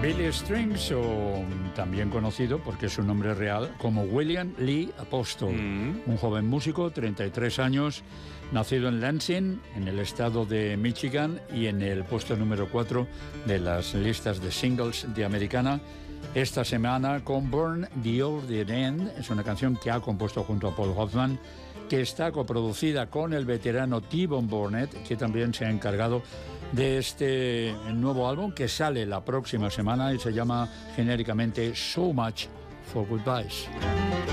Billy Strings, o también conocido, porque es su nombre real, como William Lee Apostle, un joven músico, 33 años, nacido en Lansing, en el estado de Michigan, y en el puesto número 4 de las listas de singles de Americana. Esta semana con Burn the Old End, es una canción que ha compuesto junto a Paul Hoffman, que está coproducida con el veterano T-Bone Burnett, que también se ha encargado de este nuevo álbum que sale la próxima semana y se llama genéricamente So Much for Goodbyes.